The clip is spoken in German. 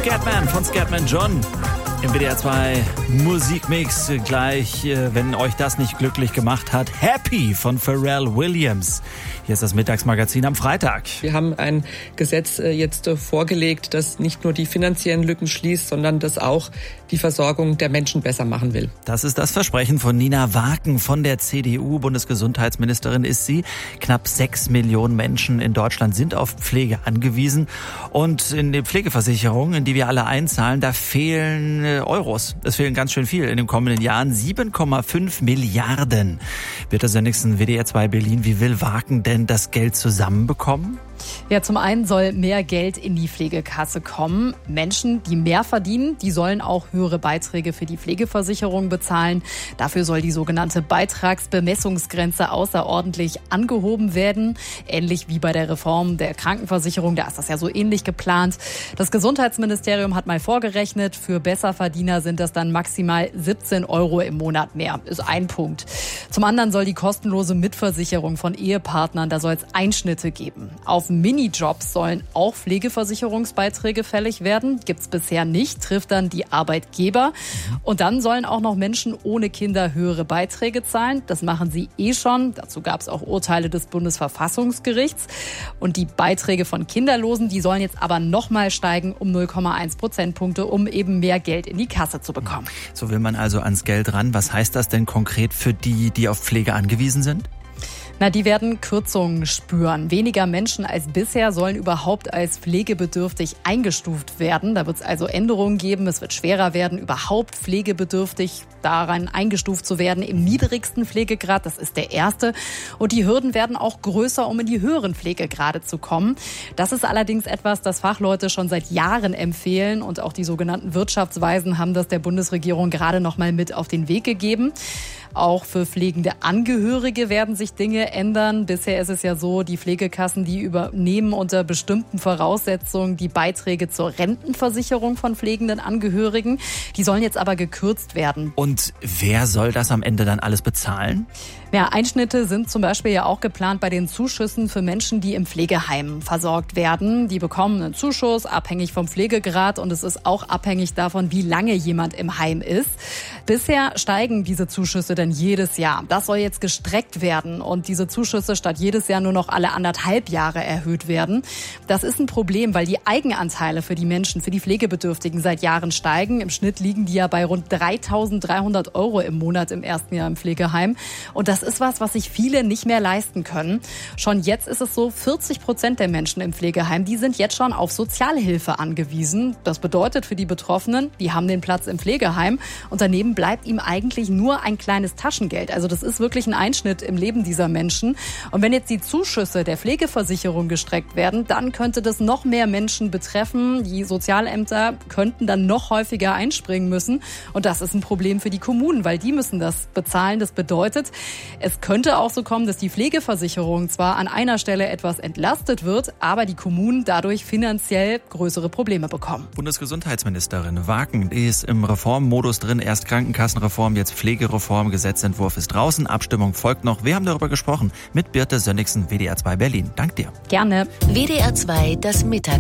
Scatman von Scatman John im WDR 2 Musikmix. Gleich, wenn euch das nicht glücklich gemacht hat, Happy von Pharrell Williams. Hier ist das Mittagsmagazin am Freitag. Wir haben ein Gesetz jetzt vorgelegt, das nicht nur die finanziellen Lücken schließt, sondern das auch die Versorgung der Menschen besser machen will. Das ist das Versprechen von Nina Waken von der CDU. Bundesgesundheitsministerin ist sie. Knapp 6 Millionen Menschen in Deutschland sind auf Pflege angewiesen. Und in den Pflegeversicherungen, in die wir alle einzahlen, da fehlen Euros. Es fehlen ganz schön viel in den kommenden Jahren. 7,5 Milliarden. Wird das nächsten WDR 2 Berlin. Wie will Waken denn das Geld zusammenbekommen? Ja, zum einen soll mehr Geld in die Pflegekasse kommen. Menschen, die mehr verdienen, die sollen auch höhere Beiträge für die Pflegeversicherung bezahlen. Dafür soll die sogenannte Beitragsbemessungsgrenze außerordentlich angehoben werden. Ähnlich wie bei der Reform der Krankenversicherung, da ist das ja so ähnlich geplant. Das Gesundheitsministerium hat mal vorgerechnet, für Besserverdiener sind das dann maximal 17 Euro im Monat mehr. Ist ein Punkt. Zum anderen soll die kostenlose Mitversicherung von Ehepartnern, da soll es Einschnitte geben. Auf Minijobs sollen auch Pflegeversicherungsbeiträge fällig werden. Gibt's bisher nicht, trifft dann die Arbeitgeber. Und dann sollen auch noch Menschen ohne Kinder höhere Beiträge zahlen. Das machen sie schon. Dazu gab es auch Urteile des Bundesverfassungsgerichts. Und die Beiträge von Kinderlosen, die sollen jetzt aber nochmal steigen um 0,1 Prozentpunkte, um eben mehr Geld in die Kasse zu bekommen. So will man also ans Geld ran. Was heißt das denn konkret für die, die auf Pflege angewiesen sind? Die werden Kürzungen spüren. Weniger Menschen als bisher sollen überhaupt als pflegebedürftig eingestuft werden. Da wird es also Änderungen geben. Es wird schwerer werden, überhaupt pflegebedürftig daran eingestuft zu werden im niedrigsten Pflegegrad. Das ist der erste. Und die Hürden werden auch größer, um in die höheren Pflegegrade zu kommen. Das ist allerdings etwas, das Fachleute schon seit Jahren empfehlen. Und auch die sogenannten Wirtschaftsweisen haben das der Bundesregierung gerade noch mal mit auf den Weg gegeben. Auch für pflegende Angehörige werden sich Dinge ändern. Bisher ist es ja so, die Pflegekassen, die übernehmen unter bestimmten Voraussetzungen die Beiträge zur Rentenversicherung von pflegenden Angehörigen. Die sollen jetzt aber gekürzt werden. Und wer soll das am Ende dann alles bezahlen? Ja, Einschnitte sind zum Beispiel ja auch geplant bei den Zuschüssen für Menschen, die im Pflegeheim versorgt werden. Die bekommen einen Zuschuss, abhängig vom Pflegegrad, und es ist auch abhängig davon, wie lange jemand im Heim ist. Bisher steigen diese Zuschüsse dann jedes Jahr. Das soll jetzt gestreckt werden und diese Zuschüsse statt jedes Jahr nur noch alle 1,5 Jahre erhöht werden. Das ist ein Problem, weil die Eigenanteile für die Menschen, für die Pflegebedürftigen seit Jahren steigen. Im Schnitt liegen die ja bei rund 3.300 Euro im Monat im ersten Jahr im Pflegeheim. Und das ist was sich viele nicht mehr leisten können. Schon jetzt ist es so, 40% der Menschen im Pflegeheim, die sind jetzt schon auf Sozialhilfe angewiesen. Das bedeutet für die Betroffenen, die haben den Platz im Pflegeheim und daneben bleibt ihm eigentlich nur ein kleines Taschengeld. Also das ist wirklich ein Einschnitt im Leben dieser Menschen. Und wenn jetzt die Zuschüsse der Pflegeversicherung gestreckt werden, dann könnte das noch mehr Menschen betreffen. Die Sozialämter könnten dann noch häufiger einspringen müssen. Und das ist ein Problem für die Kommunen, weil die müssen das bezahlen. Das bedeutet, es könnte auch so kommen, dass die Pflegeversicherung zwar an einer Stelle etwas entlastet wird, aber die Kommunen dadurch finanziell größere Probleme bekommen. Bundesgesundheitsministerin Waken ist im Reformmodus drin. Erst Krankenkassenreform, jetzt Pflegereform. Gesetzentwurf ist draußen. Abstimmung folgt noch. Wir haben darüber gesprochen mit Birte Sönnigsen, WDR 2 Berlin. Dank dir. Gerne. WDR 2, das Mittag.